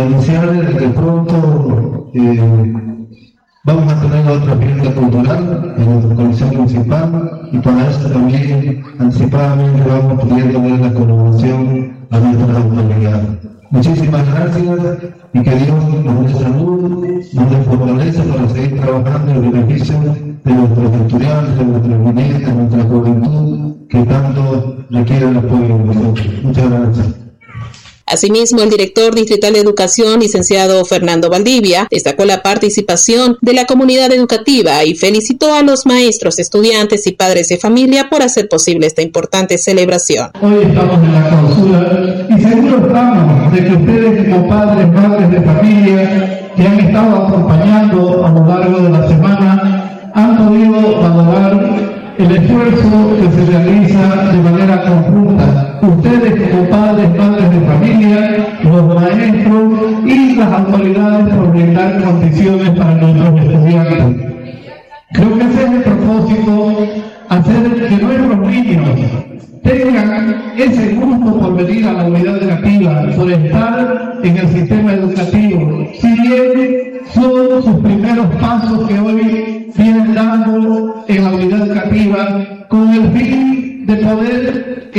Anunciar de pronto vamos a tener otra fiesta cultural en nuestra comisión municipal y para esto también anticipadamente vamos pidiendo la colaboración a nuestras autoridades. Muchísimas gracias y que Dios nos dé salud, nos dé fortaleza para seguir trabajando en beneficio de nuestros estudiantes, de nuestros ministros, de nuestra juventud que tanto requiere el apoyo de nosotros. Muchas gracias. Asimismo, el director distrital de Educación, licenciado Fernando Valdivia, destacó la participación de la comunidad educativa y felicitó a los maestros, estudiantes y padres de familia por hacer posible esta importante celebración. Hoy estamos en la clausura y seguro estamos de que ustedes como padres, madres de familia que han estado acompañando a lo largo de la semana han podido valorar el esfuerzo que se realiza de manera conjunta. Ustedes como padres, madres de familia, los maestros y las autoridades por brindar condiciones para nuestros estudiantes. Creo que ese es el propósito, hacer que nuestros niños tengan ese gusto por venir a la unidad educativa, por estar en el sistema educativo. Si bien son sus primeros pasos que hoy vienen dando en la unidad educativa, con el fin de poder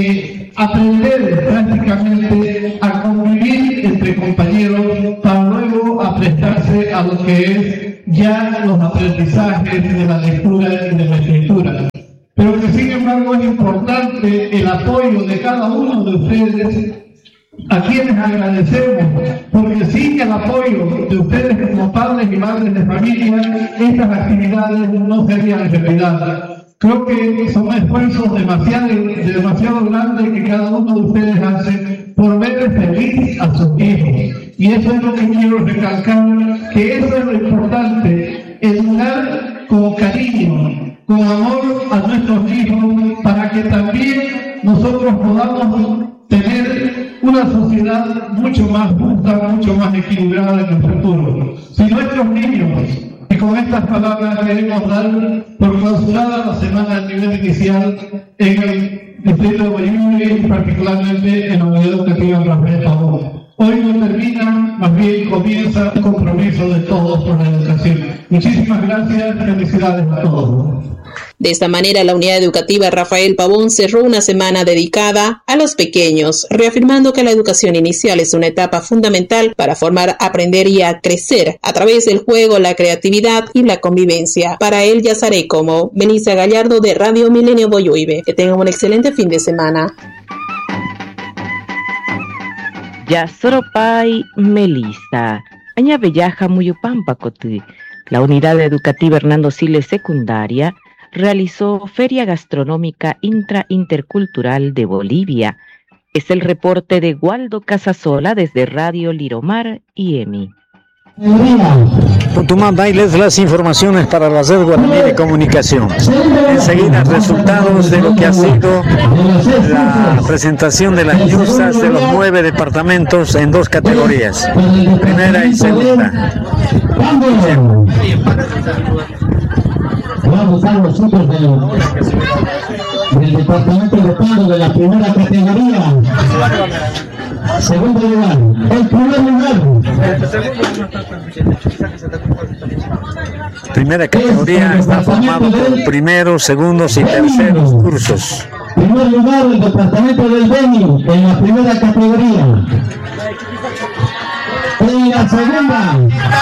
aprender prácticamente a convivir entre compañeros para luego aprestarse a lo que es ya los aprendizajes de la lectura y de la escritura. Pero que sin embargo es importante el apoyo de cada uno de ustedes, a quienes agradecemos, porque sin el apoyo de ustedes como padres y madres de familia, estas actividades no serían realidad. Creo que son esfuerzos demasiado grandes que cada uno de ustedes hace por ver feliz a sus hijos. Y eso es lo que quiero recalcar, que eso es lo importante, educar con cariño, con amor a nuestros hijos, para que también nosotros podamos tener una sociedad mucho más justa, mucho más equilibrada en el futuro. Si nuestros niños, y con estas palabras queremos dar por clausurada la semana a nivel inicial en el distrito de Guayubi y particularmente en la unidad educativa Rafael Pavón. Hoy no termina, más bien comienza un compromiso de todos por la educación. Muchísimas gracias, felicidades a todos. De esta manera, la unidad educativa Rafael Pavón cerró una semana dedicada a los pequeños, reafirmando que la educación inicial es una etapa fundamental para formar, aprender y a crecer a través del juego, la creatividad y la convivencia. Para él, Yazaré como Benicia Gallardo de Radio Milenio Boyuibe. Que tengan un excelente fin de semana. Yasoropay Melissa, Aña Bellaja Muyupampacotu. La unidad educativa Hernando Siles Secundaria realizó Feria Gastronómica Intercultural de Bolivia. Es el reporte de Waldo Casasola desde Radio Liromar y EMI. Putumán Bailes, las informaciones para la red guaraní de comunicación. Enseguida, resultados de lo que ha sido la presentación de las justas de los 9 departamentos en 2 categorías, primera y segunda. Vamos a los chicos del departamento de Pando de la primera categoría. Segundo lugar, el primer lugar. Primera categoría está formado por primeros, segundos y terceros cursos. Primer lugar, el departamento del Beni en la primera categoría. En la segunda,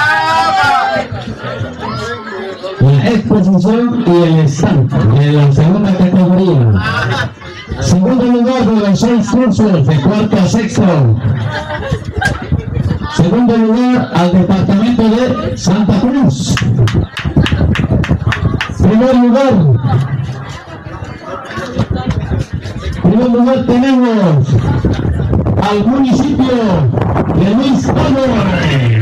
la exposición y el stand en la segunda categoría. Segundo lugar de los 6 cursos de cuarto a sexto. Segundo lugar al departamento de Santa Cruz. Primer lugar tenemos al municipio de Luis Álvarez.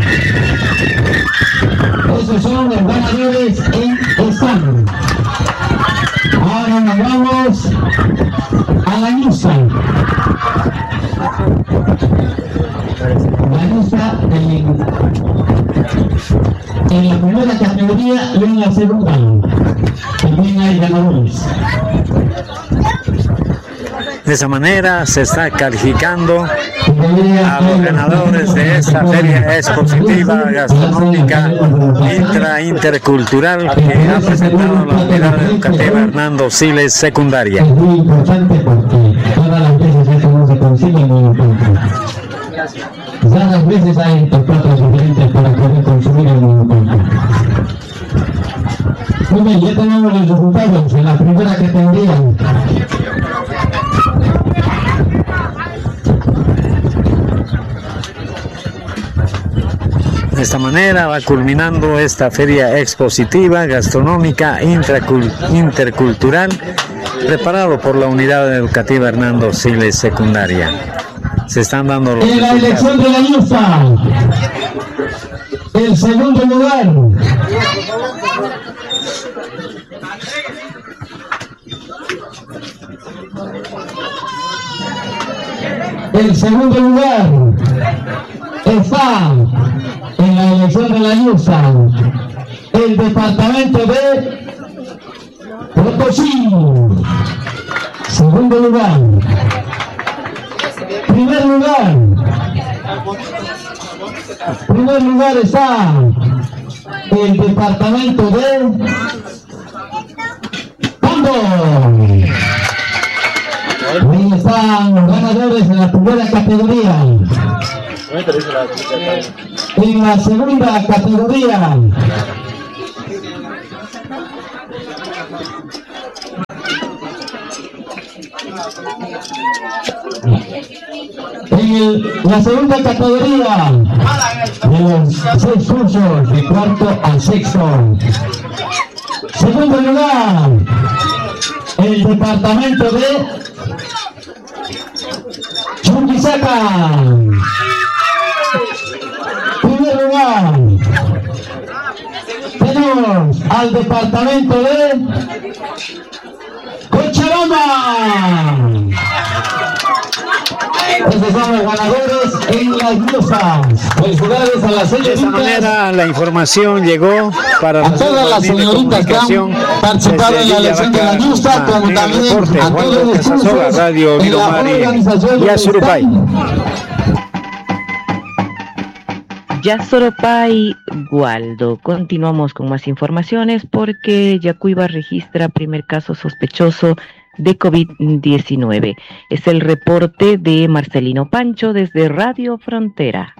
Esos son los ganadores en stand. Ahora nos vamos a la lista. La lista en la primera categoría y en la segunda. También hay ganadores. De esa manera se está calificando a los ganadores de esta feria expositiva gastronómica intercultural que ha presentado la unidad educativa Hernando Siles Secundaria. Es muy importante porque todas las veces esto no se consigue muy importante. Raras veces hay platos diferentes para poder consumir el mismo plato. Muy bien, ya tenemos los resultados en la primera categoría. De esta manera va culminando esta feria expositiva gastronómica intercultural preparado por la unidad educativa Hernando Siles Secundaria. Se están dando los en la elección de la lista, el segundo lugar está en la elección de la lista el departamento de Potosí. Segundo lugar. Primer lugar está el departamento de Pando. Ahí están los ganadores en la primera categoría. En la segunda categoría la segunda categoría de los 6 cursos de cuarto al sexto. Segundo lugar, el departamento de Chuquisaca. Primer lugar, tenemos al departamento de Cochabamba. Estos son los ganadores en las blusas. Felicidades a las señoritas. De esta manera la información llegó para a todas las señoritas que han participado en la elección de la blusa, como también a todos los cursos Radio en la organización de Yasurupay. Yasurupay, Gualdo. Continuamos con más informaciones porque Yacuiba registra primer caso sospechoso de COVID-19. Es el reporte de Marcelino Pancho desde Radio Frontera.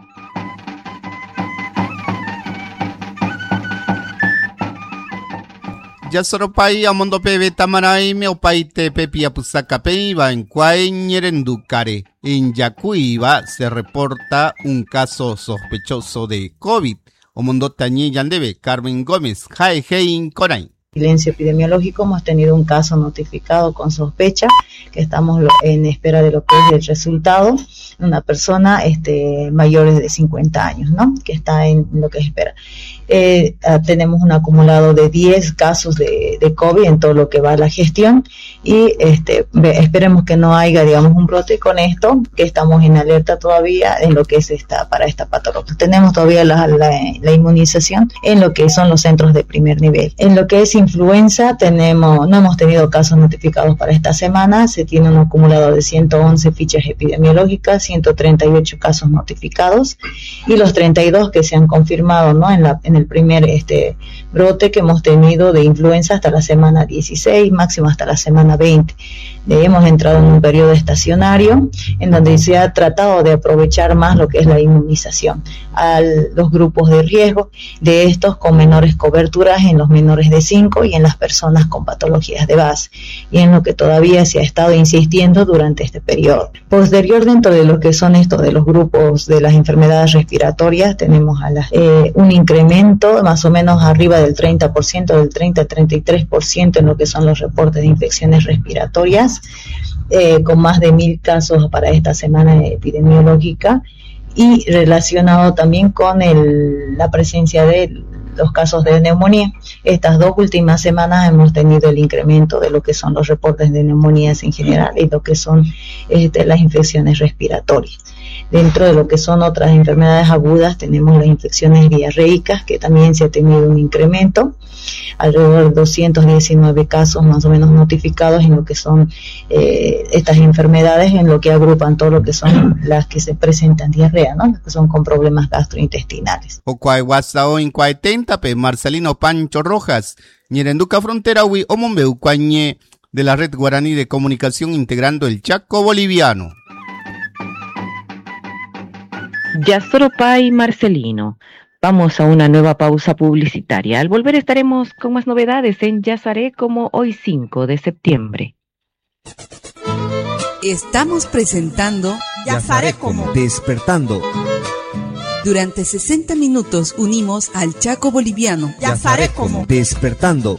Yasurupay amondo pebe tamaray me opaite pepi apusaka peiba en Cuaeñerendukare. En Yacuiba se reporta un caso sospechoso de COVID. Omondo tañi yandebe Carmen Gómez, Jaejein Coray. Silencio epidemiológico, hemos tenido un caso notificado con sospecha, que estamos en espera de lo que es el resultado, una persona mayor de 50 años, ¿no? Que está en lo que espera. Tenemos un acumulado de 10 casos de COVID en todo lo que va a la gestión y esperemos que no haya, digamos, un brote con esto, que estamos en alerta todavía en lo que es para esta patología. Tenemos todavía la inmunización en lo que son los centros de primer nivel. En lo que es influenza no hemos tenido casos notificados para esta semana, se tiene un acumulado de 111 fichas epidemiológicas, 138 casos notificados y los 32 que se han confirmado, ¿no? En el primer brote que hemos tenido de influenza hasta la semana 16, máximo hasta la semana 20. Hemos entrado en un periodo estacionario en donde se ha tratado de aprovechar más lo que es la inmunización a los grupos de riesgo, de estos con menores coberturas en los menores de 5 y en las personas con patologías de base, y en lo que todavía se ha estado insistiendo durante este periodo. Posterior, dentro de lo que son estos de los grupos de las enfermedades respiratorias, tenemos un incremento más o menos arriba del 30%, del 30-33% en lo que son los reportes de infecciones respiratorias, con más de 1.000 casos para esta semana epidemiológica, y relacionado también con la presencia de los casos de neumonía. Estas 2 últimas semanas hemos tenido el incremento de lo que son los reportes de neumonías en general y lo que son las infecciones respiratorias. Dentro de lo que son otras enfermedades agudas tenemos las infecciones diarreicas, que también se ha tenido un incremento, alrededor de 219 casos más o menos notificados en lo que son estas enfermedades, en lo que agrupan todo lo que son las que se presentan diarrea, ¿no? Las que son con problemas gastrointestinales. Marcelino Pancho Rojas, Ñerenduca Frontera Hui, Omombeucuañe de la Red Guaraní de Comunicación integrando el Chaco boliviano. Yasoropay Marcelino. Vamos a una nueva pausa publicitaria. Al volver estaremos con más novedades en Yazaré como hoy 5 de septiembre. Estamos presentando Yazaré como Despertando. Durante 60 minutos unimos al Chaco boliviano. Yazaré como Despertando.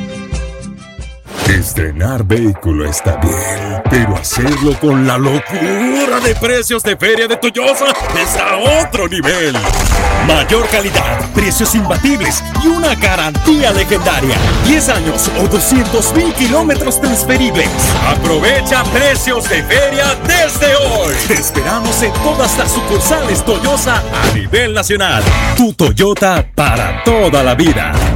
Estrenar vehículo está bien, pero hacerlo con la locura de precios de Feria de Toyosa es a otro nivel. Mayor calidad, precios imbatibles y una garantía legendaria. 10 años o 200,000 kilómetros transferibles. Aprovecha precios de feria desde hoy. Te esperamos en todas las sucursales Toyosa a nivel nacional. Tu Toyota para toda la vida.